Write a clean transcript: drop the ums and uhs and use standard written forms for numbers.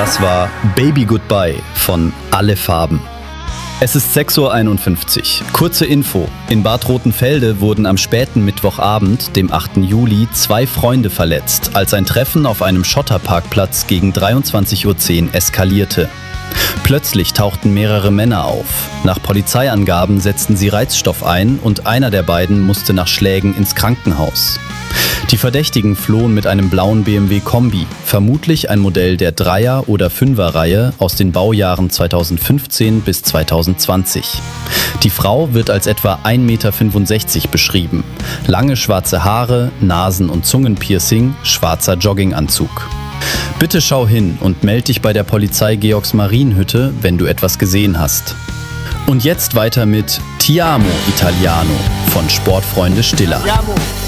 Das war Baby Goodbye von Alle Farben. Es ist 6:51 Uhr. Kurze Info. In Bad Rotenfelde wurden am späten Mittwochabend, dem 8. Juli, 2 Freunde verletzt, als ein Treffen auf einem Schotterparkplatz gegen 23:10 Uhr eskalierte. Plötzlich tauchten mehrere Männer auf. Nach Polizeiangaben setzten sie Reizstoff ein und einer der beiden musste nach Schlägen ins Krankenhaus. Die Verdächtigen flohen mit einem blauen BMW Kombi, vermutlich ein Modell der 3er- oder 5er-Reihe aus den Baujahren 2015 bis 2020. Die Frau wird als etwa 1,65 Meter beschrieben. Lange schwarze Haare, Nasen- und Zungenpiercing, schwarzer Jogginganzug. Bitte schau hin und melde dich bei der Polizei Georgsmarienhütte, wenn du etwas gesehen hast. Und jetzt weiter mit Ti amo Italiano von Sportfreunde Stiller. Ti amo.